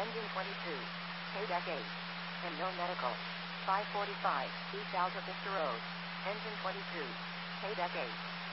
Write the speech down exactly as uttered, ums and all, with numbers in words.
Engine twenty-two. K-Deck eight. And no medical. five forty-five, East Alta Vista Road. Engine twenty-two. K-Deck eight.